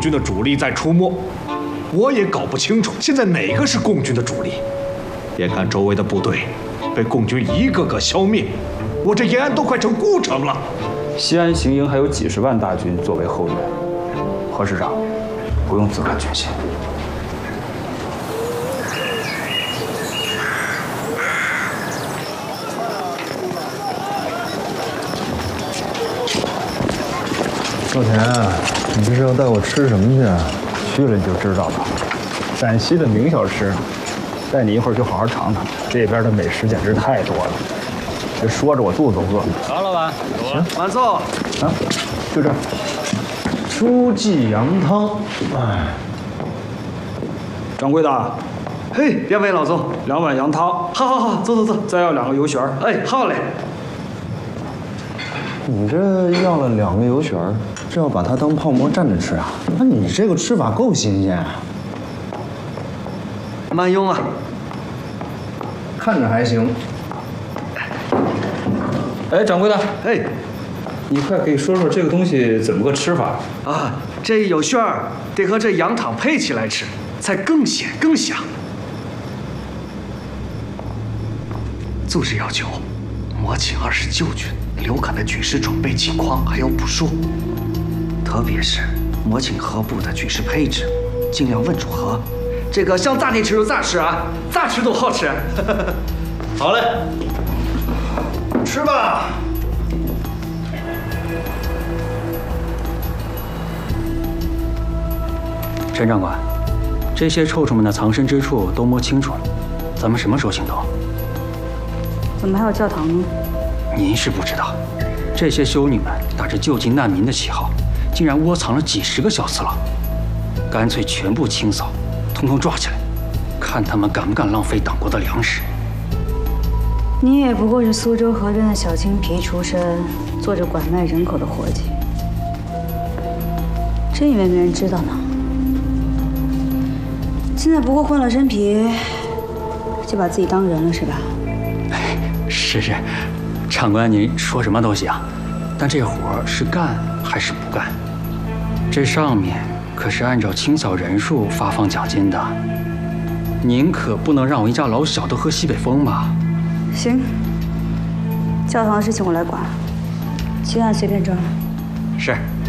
军的主力在出没，我也搞不清楚现在哪个是共军的主力。眼看周围的部队被共军一个个消灭，我这延安都快成孤城了。 西安行营还有几十万大军作为后援，何师长不用自甘军心。 少田，你这是要带我吃什么去啊？ 去了你就知道了。陕西的名小吃，带你一会儿去好好尝尝。这边的美食简直太多了，这说着我肚子都饿了。 好，老板， 行， 慢走。 啊，就这。 诸暨羊汤，哎， 掌柜的， 嘿，两位老总 2碗羊汤。 好好好，走走走。 再要2个油旋儿。 哎，好嘞。 你这要了2个油旋儿，这要把它当泡馍蘸着吃啊？那你这个吃法够新鲜啊！ 慢用啊。 看着还行。 哎，掌柜的， 哎， 你快给说说这个东西怎么个吃法？ 啊，这油旋儿得和这羊汤配起来吃，才更鲜更香。组织要求，摸清29军刘戡的军事装备情况还有部署，特别是摸清何部的军事配置，尽量稳住河。这个想咋地吃就咋吃啊，咋吃都好吃。 好嘞，吃吧。 陈长官，这些臭虫们的藏身之处都摸清楚了，咱们什么时候行动？ 怎么还有教堂呢？ 您是不知道，这些修女们打着救济难民的旗号，竟然窝藏了几10个小次郎，干脆全部清扫，统统抓起来，看他们敢不敢浪费党国的粮食。 你也不过是苏州河边的小青皮出身，做着拐卖人口的活计，真以为没人知道呢？现在不过混了身皮，就把自己当人了是吧？ 是，长官您说什么都行，但这活是干还是不干？这上面可是按照清扫人数发放奖金的，您可不能让我一家老小都喝西北风吧？ 行，教堂的事情我来管，其他随便抓。 是。